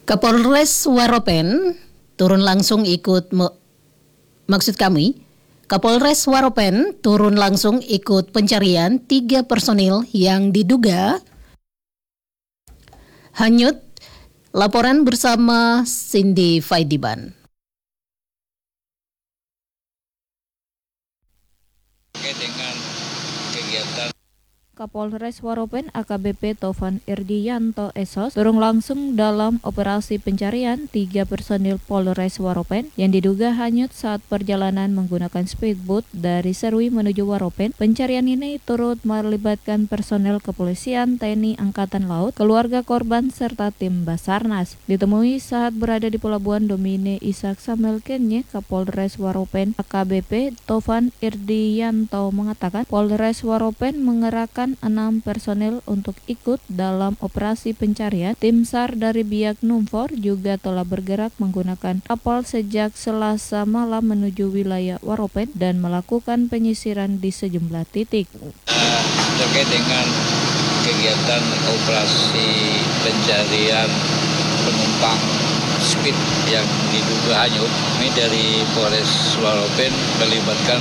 Kapolres Waropen turun langsung Kapolres Waropen turun langsung ikut pencarian 3 personil yang diduga hanyut. Laporan bersama Cindy Faidiban. Dengan kegiatan Kapolres Waropen AKBP Tovan Irdiyanto SOS turun langsung dalam operasi pencarian 3 personil Polres Waropen yang diduga hanyut saat perjalanan menggunakan speedboat dari Serui menuju Waropen. Pencarian ini turut melibatkan personel kepolisian, TNI Angkatan Laut, keluarga korban serta tim Basarnas. Ditemui saat berada di Pelabuhan Domine Ishak Samuel Kenye, Kapolres Waropen AKBP Tovan Irdiyanto mengatakan Polres Waropen mengerahkan 6 personel untuk ikut dalam operasi pencarian. Tim SAR dari Biak Numfor juga telah bergerak menggunakan kapal sejak Selasa malam menuju wilayah Waropen dan melakukan penyisiran di sejumlah titik. Terkait dengan kegiatan operasi pencarian penumpang speed yang diduga hanyut, ini dari Polres Waropen melibatkan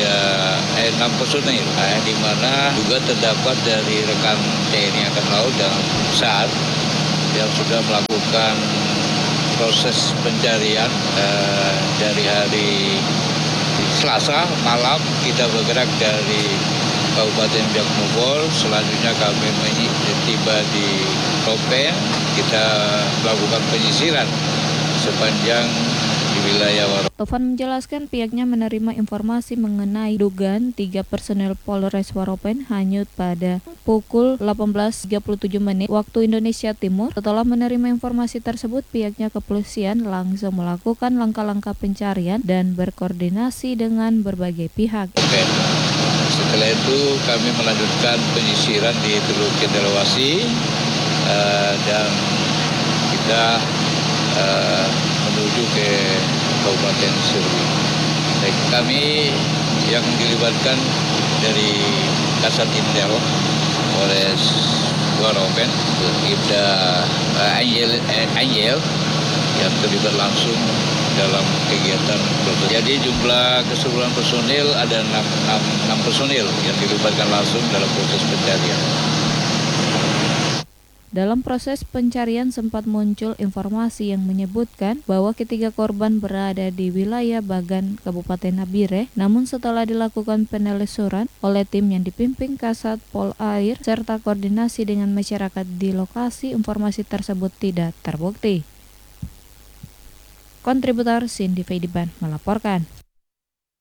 6 personil, di mana juga terdapat dari rekan TNI Angkatan Laut dan SAR yang sudah melakukan proses pencarian dari hari Selasa malam. Kita bergerak dari Kabupaten Biak Numfor, selanjutnya kami tiba di Waropen. Kita melakukan penyisiran sepanjang di wilayah Waropen. Tovan menjelaskan pihaknya menerima informasi mengenai dugaan 3 personel Polres Waropen hanyut pada pukul 18.37 waktu Indonesia Timur. Setelah menerima informasi tersebut, pihaknya kepolisian langsung melakukan langkah-langkah pencarian dan berkoordinasi dengan berbagai pihak. Setelah itu kami melanjutkan penyisiran di Teluk Cendrawasih dan kita menuju ke Kabupaten Serui. Kami yang dilibatkan dari Kasat Intel Polres Waropen, Ibda Angel yang terlibat langsung dalam kegiatan. Jadi jumlah keseluruhan personil ada 6 personil yang dilibatkan langsung dalam proses pencarian. Dalam proses pencarian sempat muncul informasi yang menyebutkan bahwa ketiga korban berada di wilayah Bagan, Kabupaten Nabire. Namun setelah dilakukan penelusuran oleh tim yang dipimpin Kasat Pol Air serta koordinasi dengan masyarakat di lokasi, informasi tersebut tidak terbukti. Kontributor Cindy Faidiban melaporkan.